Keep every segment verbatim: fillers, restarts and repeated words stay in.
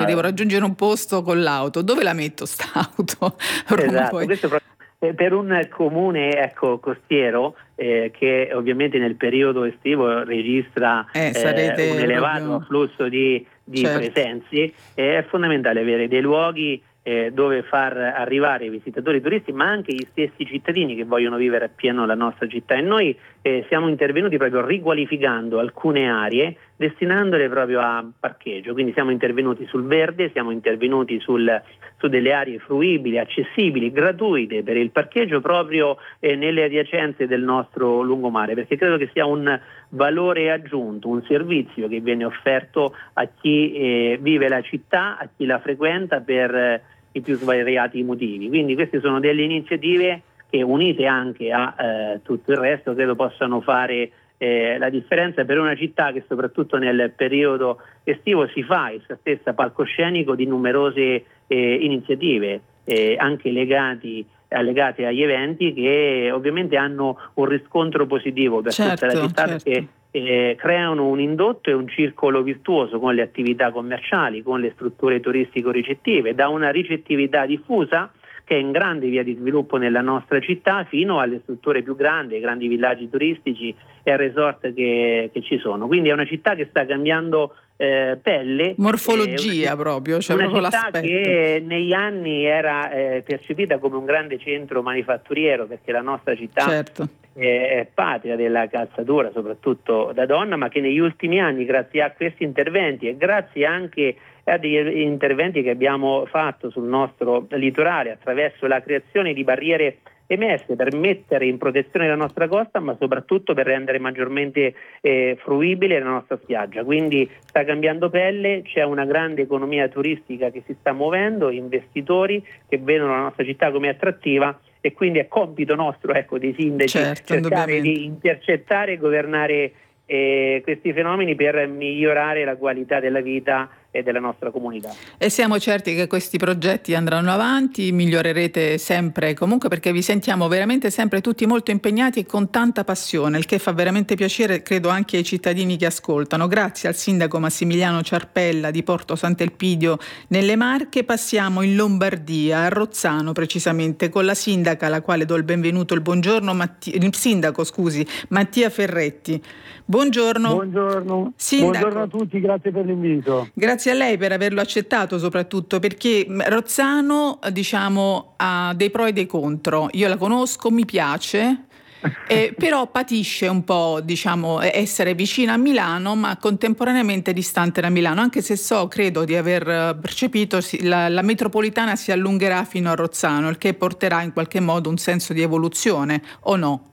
devo raggiungere un posto con l'auto, dove la metto st'auto? Esatto, questo pro- per un comune, ecco, costiero eh, che ovviamente nel periodo estivo registra Eh, eh, un elevato proprio... afflusso di, di certo. presenze, eh, è fondamentale avere dei luoghi eh, dove far arrivare i visitatori turisti, ma anche gli stessi cittadini che vogliono vivere appieno la nostra città. E noi eh, siamo intervenuti proprio riqualificando alcune aree, destinandole proprio a parcheggio. Quindi siamo intervenuti sul verde, siamo intervenuti sul, su delle aree fruibili, accessibili, gratuite per il parcheggio proprio eh, nelle adiacenze del nostro lungomare, perché credo che sia un valore aggiunto, un servizio che viene offerto a chi eh, vive la città, a chi la frequenta per eh, i più svariati motivi. Quindi queste sono delle iniziative che, unite anche a eh, tutto il resto, credo possano fare eh, la differenza per una città che soprattutto nel periodo estivo si fa essa stessa palcoscenico di numerose eh, iniziative eh, anche legati legate agli eventi, che ovviamente hanno un riscontro positivo per certo, tutta la città, certo. perché eh, creano un indotto e un circolo virtuoso con le attività commerciali, con le strutture turistico-ricettive, da una ricettività diffusa che è in grande via di sviluppo nella nostra città, fino alle strutture più grandi, ai grandi villaggi turistici e ai resort che, che ci sono. Quindi è una città che sta cambiando eh, pelle. Morfologia eh, una, proprio, cioè una proprio città l'aspetto. che negli anni era eh, percepita come un grande centro manifatturiero, perché la nostra città certo. è patria della calzatura, soprattutto da donna, ma che negli ultimi anni, grazie a questi interventi e grazie anche a degli interventi che abbiamo fatto sul nostro litorale attraverso la creazione di barriere emerse per mettere in protezione la nostra costa, ma soprattutto per rendere maggiormente eh, fruibile la nostra spiaggia. Quindi sta cambiando pelle, c'è una grande economia turistica che si sta muovendo, investitori che vedono la nostra città come attrattiva, e quindi è compito nostro, ecco, dei sindaci, certo, cercare di intercettare e governare eh, questi fenomeni per migliorare la qualità della vita e della nostra comunità. E siamo certi che questi progetti andranno avanti, migliorerete sempre comunque, perché vi sentiamo veramente sempre tutti molto impegnati e con tanta passione, il che fa veramente piacere, credo, anche ai cittadini che ascoltano. Grazie al sindaco Massimiliano Ciarpella di Porto Sant'Elpidio nelle Marche. Passiamo in Lombardia, a Rozzano precisamente, con la sindaca, alla quale do il benvenuto, il buongiorno, Matti- il sindaco, scusi, Mattia Ferretti. Buongiorno. Buongiorno. Sindaco. Buongiorno a tutti, grazie per l'invito. Grazie a lei per averlo accettato, soprattutto perché Rozzano, diciamo, ha dei pro e dei contro. Io la conosco, mi piace, eh, però patisce un po', diciamo, essere vicina a Milano, ma contemporaneamente distante da Milano, anche se so, credo di aver percepito, la, la metropolitana si allungherà fino a Rozzano, il che porterà in qualche modo un senso di evoluzione, o no?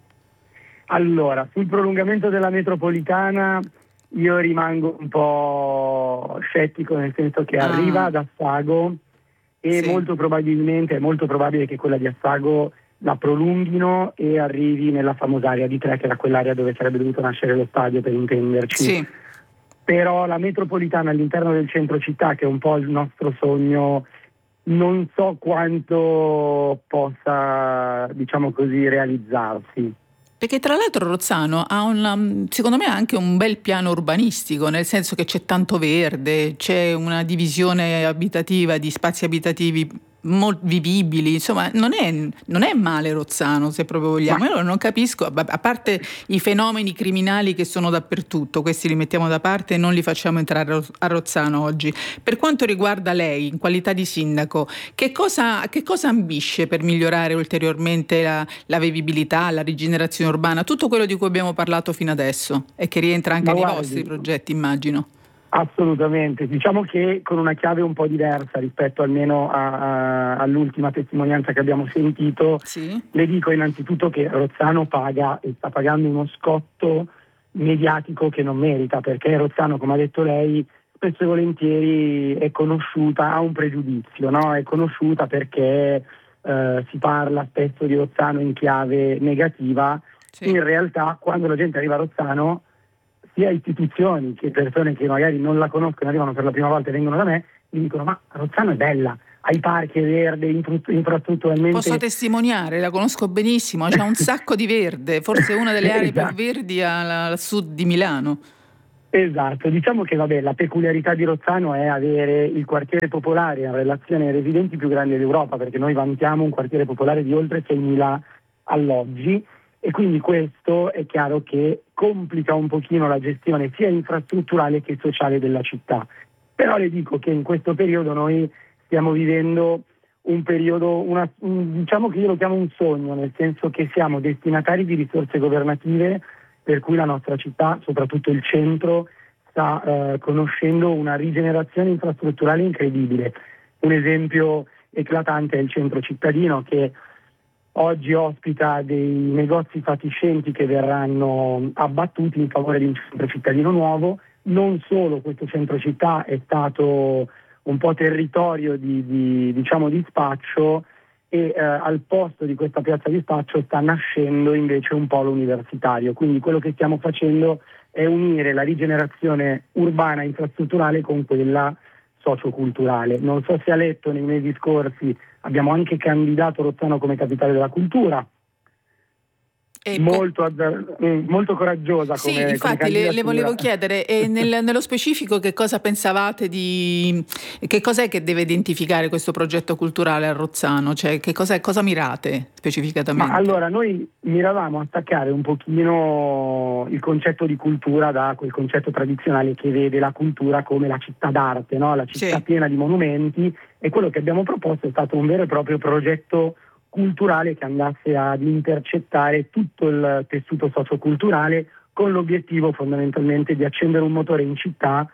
Allora, sul prolungamento della metropolitana io rimango un po' scettico, nel senso che ah. arriva ad Assago e sì. molto probabilmente è molto probabile che quella di Assago la prolunghino e arrivi nella famosa area di tre, che era quell'area dove sarebbe dovuto nascere lo stadio, per intenderci. Sì. Però la metropolitana all'interno del centro città, che è un po' il nostro sogno, non so quanto possa, diciamo così, realizzarsi. Perché tra l'altro Rozzano ha una, secondo me, anche un bel piano urbanistico, nel senso che c'è tanto verde, c'è una divisione abitativa di spazi abitativi molto vivibili, insomma non è, non è male Rozzano, se proprio vogliamo. Io non capisco, a parte i fenomeni criminali che sono dappertutto, questi li mettiamo da parte e non li facciamo entrare a Rozzano oggi. Per quanto riguarda lei, in qualità di sindaco, che cosa, che cosa ambisce per migliorare ulteriormente la, la vivibilità, la rigenerazione urbana, tutto quello di cui abbiamo parlato fino adesso e che rientra anche Ma nei guardi, vostri progetti, immagino? Assolutamente, diciamo che con una chiave un po' diversa rispetto almeno a, a, all'ultima testimonianza che abbiamo sentito. Sì. Le dico innanzitutto che Rozzano paga e sta pagando uno scotto mediatico che non merita, perché Rozzano, come ha detto lei, spesso e volentieri è conosciuta, ha un pregiudizio, no? È conosciuta perché eh, si parla spesso di Rozzano in chiave negativa. Sì. In realtà quando la gente arriva a Rozzano, sia istituzioni che persone che magari non la conoscono, arrivano per la prima volta e vengono da me, mi dicono: ma Rozzano è bella, ha i parchi, è verde, infrastrutturalmente... Posso testimoniare, la conosco benissimo, c'è un sacco di verde, forse una delle aree esatto. più verdi al, al sud di Milano. Esatto, diciamo che vabbè, la peculiarità di Rozzano è avere il quartiere popolare in relazione ai residenti più grande d'Europa, perché noi vantiamo un quartiere popolare di oltre seimila alloggi, e quindi questo è chiaro che complica un pochino la gestione sia infrastrutturale che sociale della città. Però le dico che in questo periodo noi stiamo vivendo un periodo, una, un, diciamo che io lo chiamo un sogno, nel senso che siamo destinatari di risorse governative per cui la nostra città, soprattutto il centro, sta eh, conoscendo una rigenerazione infrastrutturale incredibile. Un esempio eclatante è il centro cittadino, che oggi ospita dei negozi fatiscenti che verranno abbattuti in favore di un centro cittadino nuovo. Non solo, questo centro città è stato un po' territorio di, di, diciamo, di spaccio, e eh, al posto di questa piazza di spaccio sta nascendo invece un polo universitario. Quindi quello che stiamo facendo è unire la rigenerazione urbana infrastrutturale con quella socioculturale. Non so se ha letto, nei mesi scorsi abbiamo anche candidato Rozzano come capitale della cultura. E molto, molto coraggiosa sì, come, infatti come le, le volevo chiedere, e nel, nello specifico che cosa pensavate di, che cos'è che deve identificare questo progetto culturale a Rozzano, cioè che cos'è, cosa mirate specificatamente? Ma allora noi miravamo a staccare un pochino il concetto di cultura da quel concetto tradizionale che vede la cultura come la città d'arte, no? La città sì. piena di monumenti, e quello che abbiamo proposto è stato un vero e proprio progetto culturale che andasse ad intercettare tutto il tessuto socioculturale, con l'obiettivo fondamentalmente di accendere un motore in città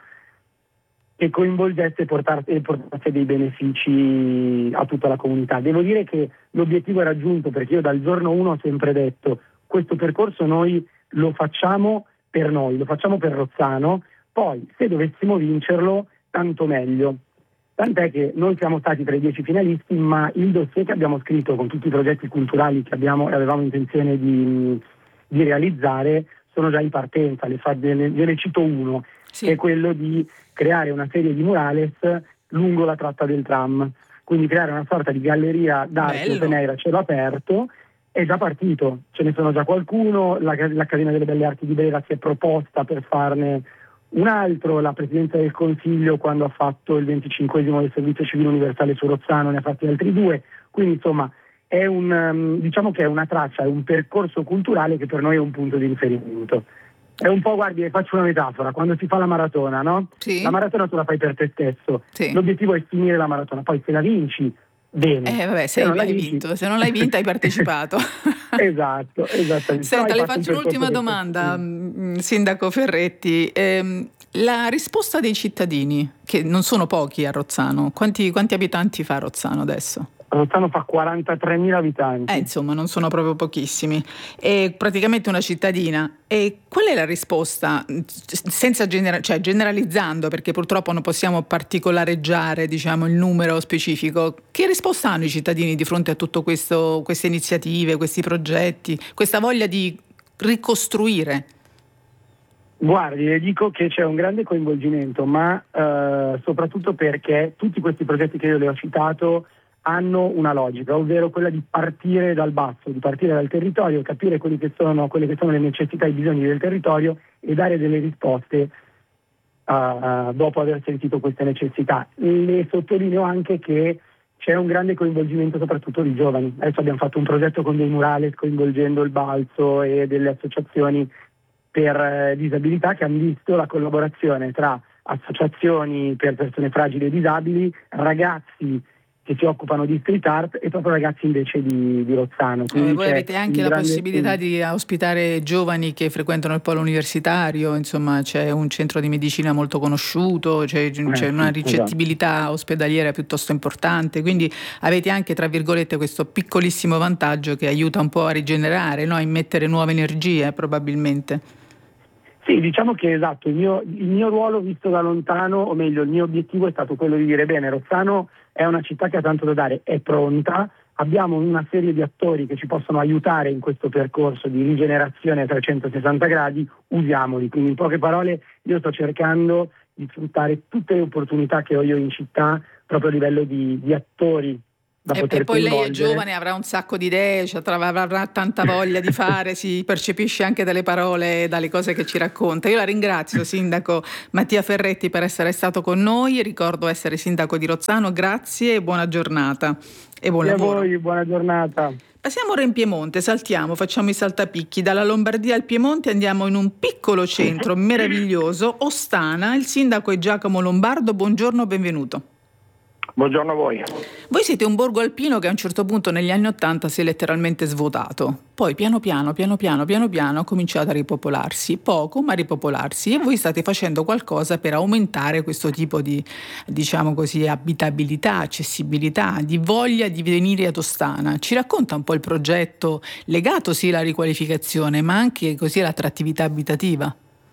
che coinvolgesse e portasse, portasse dei benefici a tutta la comunità. Devo dire che l'obiettivo è raggiunto, perché io dal giorno uno ho sempre detto: questo percorso noi lo facciamo per noi, lo facciamo per Rozzano, poi se dovessimo vincerlo tanto meglio. Tant'è che noi siamo stati tra i dieci finalisti, ma il dossier che abbiamo scritto con tutti i progetti culturali che abbiamo e avevamo intenzione di, di realizzare sono già in partenza. Le fa, ve, ne, ve ne cito uno, sì. Che è quello di creare una serie di murales lungo la tratta del tram, quindi creare una sorta di galleria d'arte open air a cielo aperto. È già partito, ce ne sono già qualcuno, la, l'Accademia delle Belle Arti di Brera si è proposta per farne un altro, la Presidenza del Consiglio, quando ha fatto il venticinquesimo del Servizio Civile Universale su Rozzano, ne ha fatti altri due. Quindi insomma è un, diciamo che è una traccia, è un percorso culturale che per noi è un punto di riferimento. È un po', guardi, faccio una metafora: quando si fa la maratona, no? Sì. La maratona tu la fai per te stesso, sì. L'obiettivo è finire la maratona, poi se la vinci bene. Eh vabbè, se, se non l'hai vinto, se non l'hai vinta hai partecipato. Esatto, esattamente. Senta, le faccio un'ultima domanda, Sindaco Ferretti. Eh, la risposta dei cittadini, che non sono pochi a Rozzano, quanti, quanti abitanti fa Rozzano adesso? Rozzano fa quarantatremila abitanti. Eh, insomma, non sono proprio pochissimi. È praticamente una cittadina. E qual è la risposta, senza genera- cioè generalizzando, perché purtroppo non possiamo particolareggiare, diciamo, il numero specifico? Che risposta hanno i cittadini di fronte a tutto questo, queste iniziative, questi progetti, questa voglia di ricostruire? Guardi, le dico che c'è un grande coinvolgimento, ma eh, soprattutto perché tutti questi progetti che io le ho citato hanno una logica, ovvero quella di partire dal basso, di partire dal territorio, capire quelli che sono, quelle che sono le necessità e i bisogni del territorio e dare delle risposte uh, uh, dopo aver sentito queste necessità. Le sottolineo anche che c'è un grande coinvolgimento soprattutto di giovani. Adesso abbiamo fatto un progetto con dei murales coinvolgendo il Balzo e delle associazioni per eh, disabilità, che hanno visto la collaborazione tra associazioni per persone fragili e disabili, ragazzi che si occupano di street art e proprio ragazzi invece di, di Rozzano. Eh, voi avete anche la grande... possibilità di ospitare giovani che frequentano il polo universitario, insomma c'è un centro di medicina molto conosciuto, c'è, c'è eh, una ricettibilità esatto. ospedaliera piuttosto importante, quindi avete anche, tra virgolette, questo piccolissimo vantaggio che aiuta un po' a rigenerare, no? A immettere nuove energie probabilmente. Sì, diciamo che esatto, il mio, il mio ruolo visto da lontano, o meglio il mio obiettivo è stato quello di dire: bene, Rozzano è una città che ha tanto da dare, è pronta, abbiamo una serie di attori che ci possono aiutare in questo percorso di rigenerazione a trecentosessanta gradi, usiamoli. Quindi in poche parole io sto cercando di sfruttare tutte le opportunità che ho io in città proprio a livello di, di attori da E, poter e poi lei è coinvolgere. giovane, avrà un sacco di idee, cioè, tra- avrà, avrà tanta voglia di fare, si percepisce anche dalle parole e dalle cose che ci racconta. Io la ringrazio, Sindaco Mattia Ferretti, per essere stato con noi. Ricordo essere sindaco di Rozzano. Grazie e buona giornata e buon E a lavoro. voi, buona giornata. Passiamo ora in Piemonte, saltiamo, facciamo i saltapicchi. Dalla Lombardia al Piemonte andiamo in un piccolo centro meraviglioso, Ostana. Il sindaco è Giacomo Lombardo. Buongiorno, benvenuto. Buongiorno a voi. Voi siete un borgo alpino che a un certo punto negli anni Ottanta si è letteralmente svuotato. Poi piano piano, piano piano, piano piano ha cominciato a ripopolarsi. Poco, ma ripopolarsi. E voi state facendo qualcosa per aumentare questo tipo di, diciamo così, abitabilità, accessibilità, di voglia di venire ad Ostana. Ci racconta un po' il progetto legato sì alla riqualificazione, ma anche così all'attrattività abitativa?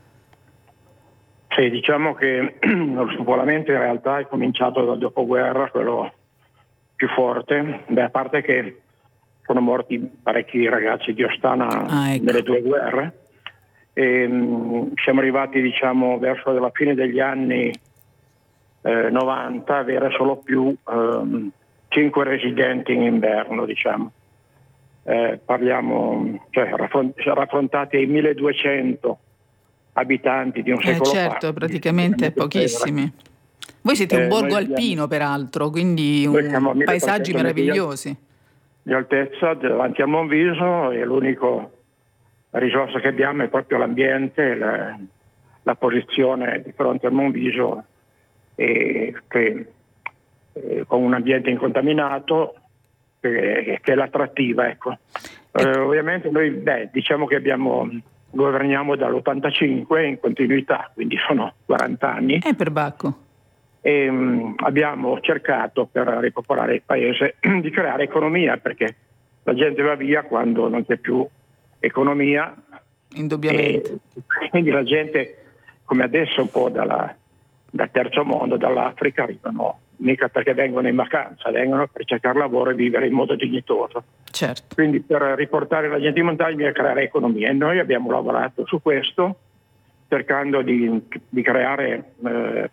Sì, diciamo che lo spopolamento in realtà è cominciato dal dopoguerra, quello più forte. Beh, a parte che sono morti parecchi ragazzi di Ostana Ah, ecco. nelle due guerre. E, mh, siamo arrivati, diciamo, verso la fine degli anni eh, novanta, avere solo più ehm, cinque residenti in inverno, diciamo. Eh, parliamo, cioè, raffront- raffrontati ai milleduecento abitanti di un Eh secolo certo, fa. praticamente pochissimi. Voi siete un Eh, borgo noi alpino, abbiamo- peraltro, quindi noi siamo a un, paesaggi milletrecento metri di al- meravigliosi. di altezza davanti a Monviso, e l'unica risorsa che abbiamo è proprio l'ambiente, la, la posizione di fronte al Monviso, e che, eh, con un ambiente incontaminato che, che è l'attrattiva, ecco. Eh, ovviamente noi beh, diciamo che abbiamo governiamo dall'ottantacinque in continuità, quindi sono quaranta anni. È per Bacco. E um, abbiamo cercato, per ripopolare il paese, di creare economia, perché la gente va via quando non c'è più economia. Indubbiamente. E quindi la gente, come adesso, un po' dalla, dal terzo mondo, dall'Africa, arrivano mica perché vengono in vacanza, vengono per cercare lavoro e vivere in modo dignitoso. Certo. Quindi per riportare la gente in montagna bisogna creare economia, e noi abbiamo lavorato su questo, cercando di, di creare eh,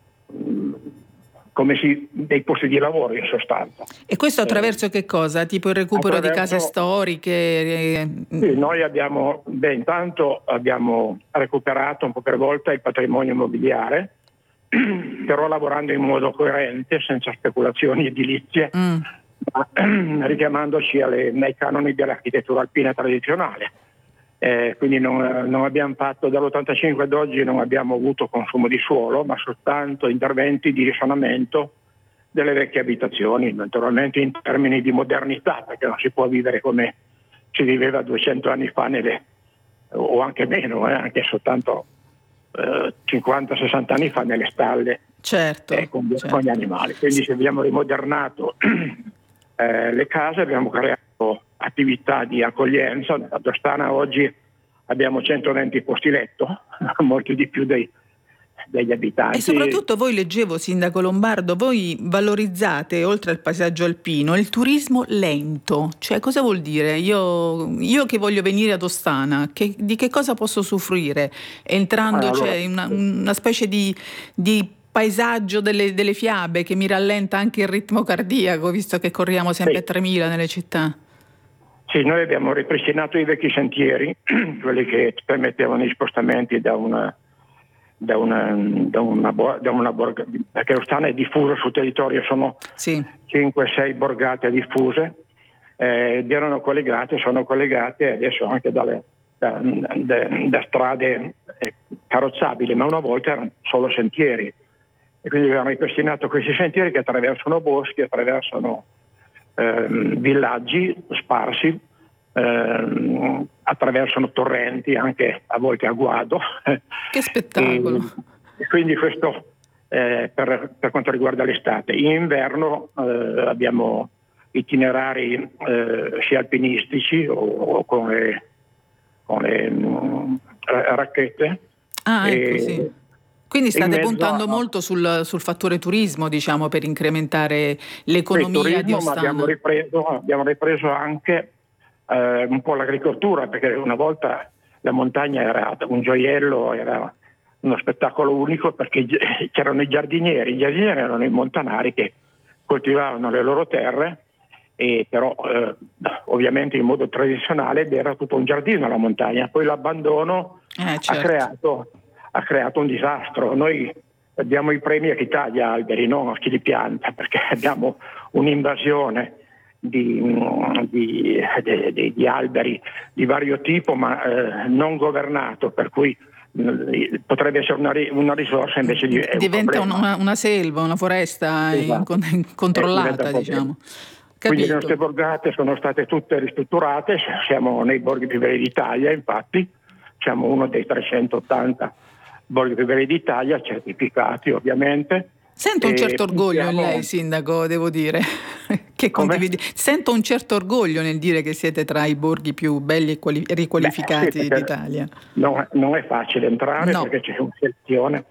come si, dei posti di lavoro, in sostanza. E questo attraverso eh, che cosa? Tipo il recupero di case storiche? Eh, sì, noi abbiamo, beh, intanto abbiamo recuperato un po' per volta il patrimonio immobiliare, però lavorando in modo coerente, senza speculazioni edilizie, mm. ma richiamandoci alle, ai canoni dell'architettura alpina tradizionale. Eh, quindi non, non abbiamo fatto, dall'ottantacinque ad oggi non abbiamo avuto consumo di suolo, ma soltanto interventi di risanamento delle vecchie abitazioni, naturalmente in termini di modernità, perché non si può vivere come si viveva duecento anni fa, nelle, o anche meno, eh, anche soltanto eh, cinquanta sessanta anni fa nelle stalle, certo, eh, con, certo. con gli animali. Quindi se abbiamo rimodernato eh, le case, abbiamo creato attività di accoglienza. Nella Ostana oggi abbiamo centoventi posti letto, molti di più dei, degli abitanti. E soprattutto voi, leggevo, Sindaco Lombardo, voi valorizzate, oltre al paesaggio alpino, il turismo lento. Cioè, cosa vuol dire? Io, io che voglio venire ad Ostana, che, di che cosa posso usufruire? Entrando, allora, c'è una, una specie di, di paesaggio delle, delle fiabe che mi rallenta anche il ritmo cardiaco, visto che corriamo sempre sì. a tremila nelle città. Sì, noi abbiamo ripristinato i vecchi sentieri, quelli che permettevano gli spostamenti da una, da una, da una, da una borgata, perché Ostana è diffusa sul territorio, sono sì. cinque sei borgate diffuse, eh, ed erano collegate, sono collegate adesso anche dalle, da, da, da strade eh, carrozzabili, ma una volta erano solo sentieri, e quindi abbiamo ripristinato questi sentieri che attraversano boschi, attraversano Eh, villaggi sparsi, eh, attraversano torrenti, anche a volte a guado. Che spettacolo! E, e quindi questo eh, per, per quanto riguarda l'estate. In inverno eh, abbiamo itinerari eh, sia alpinistici o, o con le, con le mh, racchette. Ah, ecco, e, sì. Quindi state puntando a... molto sul, sul fattore turismo, diciamo, per incrementare l'economia sì, turismo, di Ostana. Ma abbiamo ripreso, abbiamo ripreso anche eh, un po' l'agricoltura, perché una volta la montagna era un gioiello, era uno spettacolo unico, perché c'erano i giardinieri, i giardinieri erano i montanari che coltivavano le loro terre e però eh, ovviamente in modo tradizionale ed era tutto un giardino la montagna. Poi l'abbandono eh, certo. ha, creato, ha creato un disastro. Noi diamo i premi a chi taglia alberi, non a chi li pianta, perché abbiamo un'invasione di, di, di, di alberi di vario tipo, ma eh, non governato, per cui mh, potrebbe essere una, una risorsa invece di diventa un una, una selva, una foresta esatto. incontrollata, eh, diciamo. Quindi Capito. le nostre borgate sono state tutte ristrutturate, siamo nei borghi più belli d'Italia, infatti siamo uno dei trecentottanta borghi più belli d'Italia, certificati ovviamente. Sento un certo orgoglio siamo... in lei, sindaco, devo dire, che condividi. Sento un certo orgoglio nel dire che siete tra i borghi più belli e quali... riqualificati Beh, sì, d'Italia. Non, non è facile entrare no. perché c'è una selezione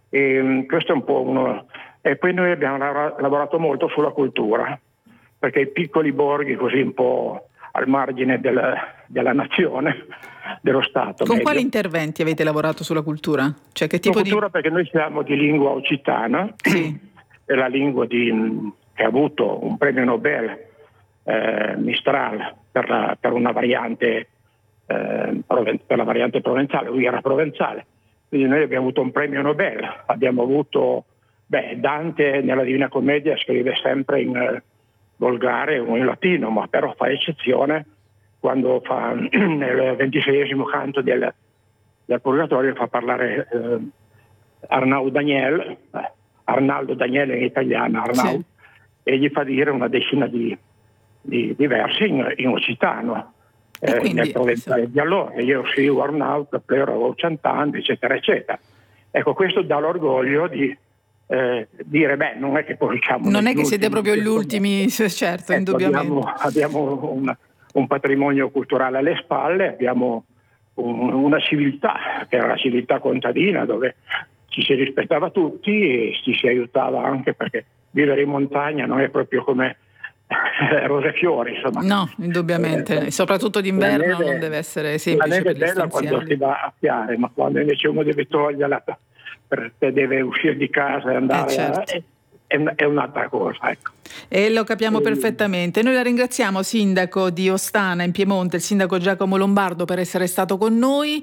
e questo è un po' uno. E poi noi abbiamo lavorato molto sulla cultura, perché i piccoli borghi così un po' al margine del, della nazione, dello Stato. Con medio. Quali interventi avete lavorato sulla cultura? Cioè, che tipo la cultura di... perché noi siamo di lingua occitana, sì. è la lingua di, che ha avuto un premio Nobel eh, Mistral per, la, per una variante eh, per la variante provenzale, lui era provenzale, quindi noi abbiamo avuto un premio Nobel, abbiamo avuto beh, Dante nella Divina Commedia scrive sempre in eh, volgare o in latino, ma però fa eccezione quando fa nel ventiseiesimo canto del, del Purgatorio fa parlare eh, Arnaud Daniel, eh, Arnaldo Daniele in italiano, Arnaud, sì. E gli fa dire una decina di, di, di versi in, in occitano, eh, quindi, nel provenzale sì. di allora, io scrivo Arnaud, plero cent'anni, eccetera, eccetera. Ecco, questo dà l'orgoglio di Eh, dire beh non è che poi diciamo non è che siete proprio gli ultimi, certo, ecco, indubbiamente abbiamo, abbiamo un, un patrimonio culturale alle spalle, abbiamo un, una civiltà che era la civiltà contadina dove ci si rispettava tutti e ci si aiutava anche, perché vivere in montagna non è proprio come rose e fiori, insomma. No, indubbiamente, eh, soprattutto d'inverno neve, non deve essere semplice. La neve per è bella quando si va a fiare, ma quando invece uno deve toglierla perché deve uscire di casa e andare eh certo. a, è, è un'altra cosa, ecco. E lo capiamo e... perfettamente. Noi la ringraziamo, sindaco di Ostana in Piemonte, il sindaco Giacomo Lombardo, per essere stato con noi.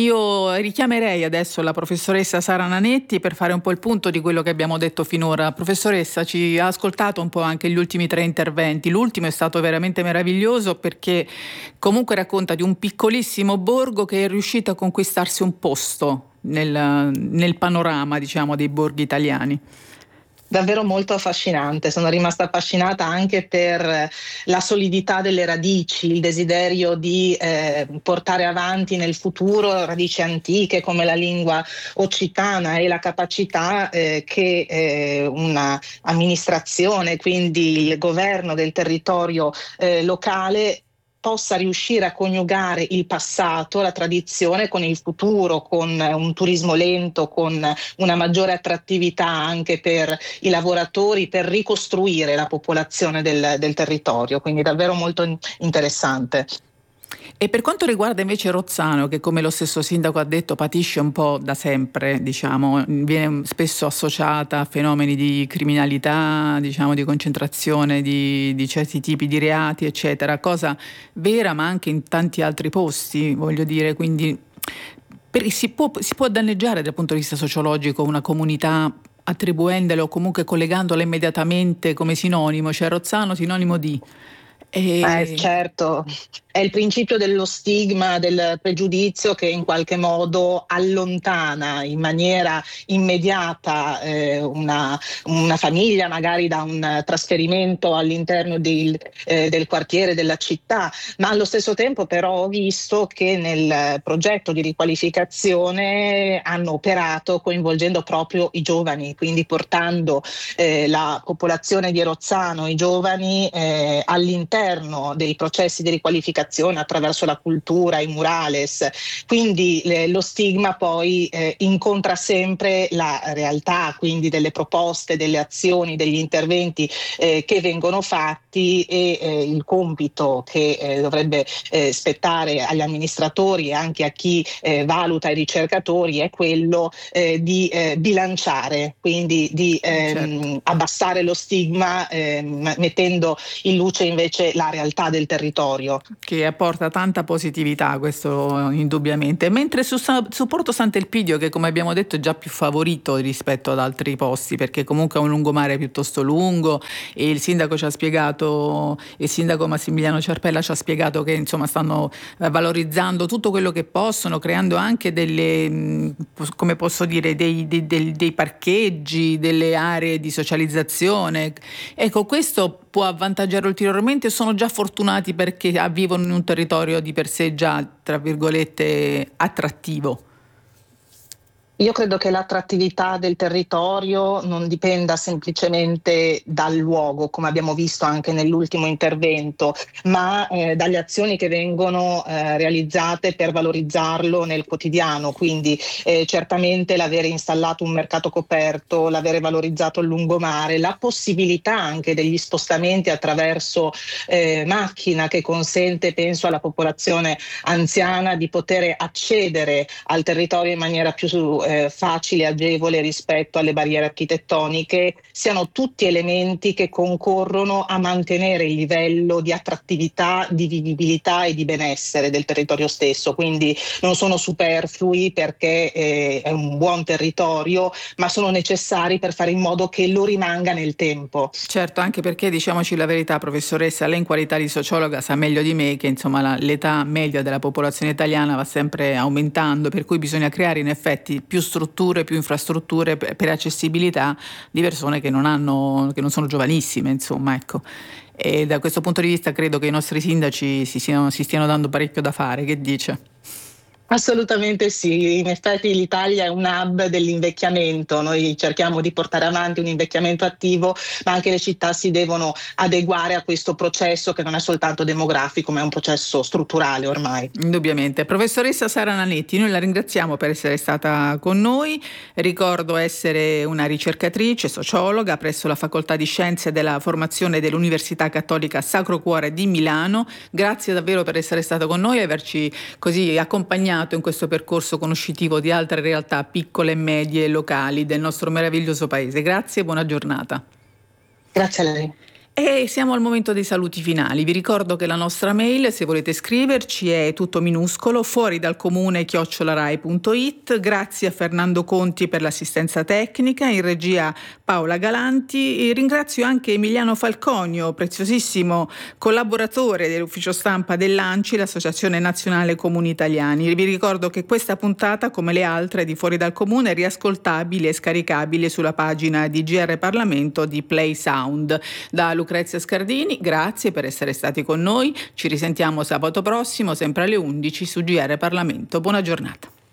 Io richiamerei adesso la professoressa Sara Nanetti per fare un po' il punto di quello che abbiamo detto finora. Professoressa, ci ha ascoltato un po' anche gli ultimi tre interventi. L'ultimo è stato veramente meraviglioso perché comunque racconta di un piccolissimo borgo che è riuscito a conquistarsi un posto nel, nel panorama, diciamo, dei borghi italiani. Davvero molto affascinante, sono rimasta affascinata anche per la solidità delle radici, il desiderio di eh, portare avanti nel futuro radici antiche come la lingua occitana e la capacità eh, che eh, una amministrazione, quindi il governo del territorio eh, locale possa riuscire a coniugare il passato, la tradizione con il futuro, con un turismo lento, con una maggiore attrattività anche per i lavoratori, per ricostruire la popolazione del, del territorio, quindi davvero molto interessante. E per quanto riguarda invece Rozzano, che come lo stesso sindaco ha detto patisce un po' da sempre, diciamo, viene spesso associata a fenomeni di criminalità, diciamo di concentrazione di, di certi tipi di reati, eccetera, cosa vera ma anche in tanti altri posti, voglio dire, quindi per, si, può, si può danneggiare dal punto di vista sociologico una comunità attribuendola o comunque collegandola immediatamente come sinonimo, cioè Rozzano sinonimo di... E... Eh, certo, è il principio dello stigma, del pregiudizio che in qualche modo allontana in maniera immediata eh, una, una famiglia magari da un trasferimento all'interno di, eh, del quartiere, della città, ma allo stesso tempo però ho visto che nel progetto di riqualificazione hanno operato coinvolgendo proprio i giovani, quindi portando eh, la popolazione di Rozzano, i giovani eh, all'interno all'interno dei processi di riqualificazione attraverso la cultura, i murales. Quindi le, lo stigma poi eh, incontra sempre la realtà, quindi delle proposte, delle azioni, degli interventi eh, che vengono fatti e eh, il compito che eh, dovrebbe eh, spettare agli amministratori e anche a chi eh, valuta i ricercatori è quello eh, di eh, bilanciare, quindi di ehm, certo. abbassare lo stigma ehm, mettendo in luce invece la realtà del territorio. Che apporta tanta positività, questo indubbiamente. Mentre su, su Porto Sant'Elpidio, che come abbiamo detto è già più favorito rispetto ad altri posti, perché comunque è un lungomare piuttosto lungo e il sindaco ci ha spiegato, il sindaco Massimiliano Ciarpella ci ha spiegato che insomma stanno valorizzando tutto quello che possono, creando anche delle, come posso dire, dei, dei, dei, dei parcheggi, delle aree di socializzazione. Ecco, questo può avvantaggiare ulteriormente. Sono già fortunati perché vivono in un territorio di per sé già, tra virgolette, attrattivo. Io credo che l'attrattività del territorio non dipenda semplicemente dal luogo, come abbiamo visto anche nell'ultimo intervento, ma eh, dalle azioni che vengono eh, realizzate per valorizzarlo nel quotidiano. Quindi eh, certamente l'avere installato un mercato coperto, l'avere valorizzato il lungomare, la possibilità anche degli spostamenti attraverso eh, macchina che consente, penso alla popolazione anziana, di poter accedere al territorio in maniera più Eh, facile e agevole rispetto alle barriere architettoniche, siano tutti elementi che concorrono a mantenere il livello di attrattività, di vivibilità e di benessere del territorio stesso. Quindi non sono superflui perché eh, è un buon territorio, ma sono necessari per fare in modo che lo rimanga nel tempo. Certo, anche perché, diciamoci la verità, professoressa, lei in qualità di sociologa sa meglio di me che insomma la, l'età media della popolazione italiana va sempre aumentando, per cui bisogna creare in effetti più strutture, più infrastrutture per, per accessibilità di persone che non hanno, che non sono giovanissime, insomma, ecco. E da questo punto di vista credo che i nostri sindaci si, siano, si stiano dando parecchio da fare. Che dice? Assolutamente sì, in effetti l'Italia è un hub dell'invecchiamento, noi cerchiamo di portare avanti un invecchiamento attivo, ma anche le città si devono adeguare a questo processo che non è soltanto demografico, ma è un processo strutturale ormai. Indubbiamente. Professoressa Sara Nanetti, noi la ringraziamo per essere stata con noi. Ricordo essere una ricercatrice, sociologa presso la Facoltà di Scienze della Formazione dell'Università Cattolica Sacro Cuore di Milano. Grazie davvero per essere stata con noi e averci così accompagnato in questo percorso conoscitivo di altre realtà piccole e medie locali del nostro meraviglioso paese. Grazie e buona giornata. Grazie a lei. E siamo al momento dei saluti finali. Vi ricordo che la nostra mail, se volete scriverci, è tutto minuscolo, fuori dal comune chiocciola rai punto it. Grazie a Fernando Conti per l'assistenza tecnica, in regia Paola Galanti. E ringrazio anche Emiliano Falconio, preziosissimo collaboratore dell'ufficio stampa dell'ANCI, l'Associazione Nazionale Comuni Italiani. Vi ricordo che questa puntata, come le altre di Fuori dal Comune, è riascoltabile e scaricabile sulla pagina di G R Parlamento di Play Sound. Da Lucrezia Scardini, grazie per essere stati con noi. Ci risentiamo sabato prossimo, sempre alle undici su G R Parlamento. Buona giornata.